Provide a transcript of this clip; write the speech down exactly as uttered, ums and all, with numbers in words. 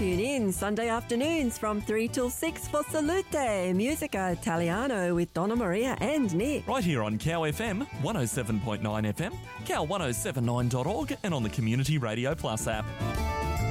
Tune in Sunday afternoons from three till six for Salute Musica Italiano with Donna Maria and Nick. Right here on Cow F M, one oh seven point nine F M, cow one oh seven nine dot org and on the Community Radio Plus app.